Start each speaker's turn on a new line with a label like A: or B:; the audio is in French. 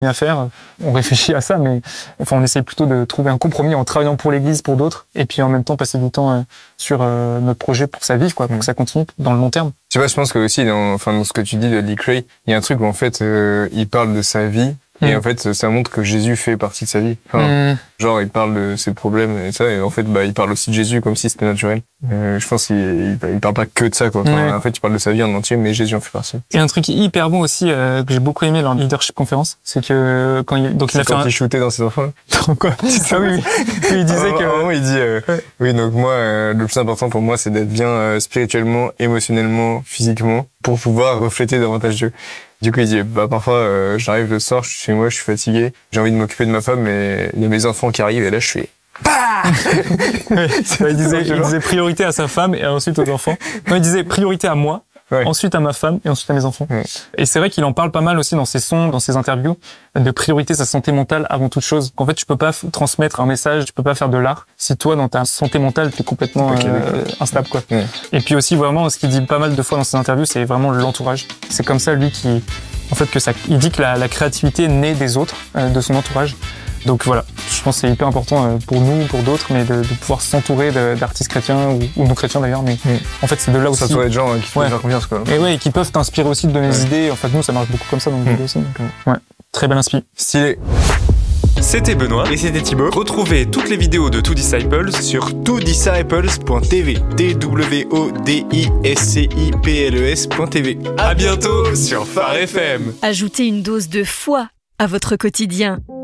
A: à faire. On réfléchit à ça, mais enfin, on essaie plutôt de trouver un compromis en travaillant pour l'Église, pour d'autres, et puis en même temps passer du temps sur notre projet pour que ça vive, quoi, pour que ça continue dans le long terme.
B: Tu vois, je pense que aussi dans ce que tu dis de Lee Cray, il y a un truc où en fait il parle de sa vie. Et en fait, ça montre que Jésus fait partie de sa vie. Enfin, genre, il parle de ses problèmes et ça, et en fait, il parle aussi de Jésus comme si c'était naturel. Je pense qu'il parle pas que de ça, quoi. Enfin, en fait, il parle de sa vie en entier, mais Jésus en fait partie.
A: Et un truc hyper bon aussi, que j'ai beaucoup aimé lors de leadership conférence, c'est que quand il a fait
B: il shootait dans ses enfants.
A: Quoi? Ah oui. Il disait que...
B: il dit, oui, donc moi, le plus important pour moi, c'est d'être bien, spirituellement, émotionnellement, physiquement, pour pouvoir refléter davantage Dieu. Du coup, il dit, parfois, j'arrive le soir, je suis chez moi, je suis fatigué, j'ai envie de m'occuper de ma femme, mais il y a mes enfants qui arrivent, et là, je fais,
A: il disait priorité à sa femme et ensuite aux enfants. Non, il disait priorité à moi, ensuite à ma femme et ensuite à mes enfants. Et c'est vrai qu'il en parle pas mal aussi dans ses sons, dans ses interviews, de priorité sa santé mentale avant toute chose. Qu'en fait, tu peux pas transmettre un message, tu peux pas faire de l'art si toi, dans ta santé mentale, t'es complètement instable, quoi. Et puis aussi, vraiment, ce qu'il dit pas mal de fois dans ses interviews, c'est vraiment l'entourage. C'est comme ça, lui, il dit que la créativité naît des autres, de son entourage. Donc voilà, je pense que c'est hyper important pour nous, pour d'autres, mais de pouvoir s'entourer d'artistes chrétiens ou non chrétiens d'ailleurs. Mais en fait, c'est de là aussi.
B: S'entourer de gens qui peuvent faire confiance, quoi.
A: Et qui peuvent t'inspirer aussi, de donner des idées. En fait, nous, ça marche beaucoup comme ça dans le vidéo aussi. Donc, très belle inspi.
B: Stylé.
C: C'était Benoît et c'était Thibaut. Retrouvez toutes les vidéos de Two Disciples sur twodisciples.tv. twodisciples.tv. À bientôt sur Phare FM.
D: Ajoutez une dose de foi à votre quotidien.